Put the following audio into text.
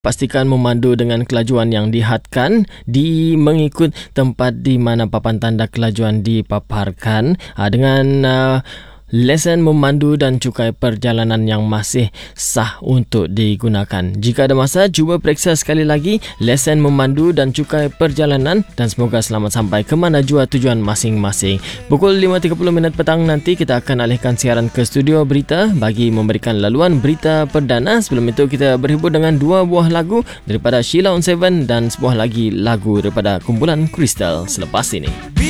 Pastikan memandu dengan kelajuan yang dihadkan mengikut tempat di mana papan tanda kelajuan dipaparkan dengan lesen memandu dan cukai perjalanan yang masih sah untuk digunakan. Jika ada masa, cuba periksa sekali lagi lesen memandu dan cukai perjalanan dan semoga selamat sampai ke mana jua tujuan masing-masing. Pukul 5.30 petang nanti kita akan alihkan siaran ke studio berita bagi memberikan laluan berita perdana. Sebelum itu kita berhibur dengan 2 buah lagu daripada Sheila on 7 dan sebuah lagi lagu daripada kumpulan Crystal selepas ini.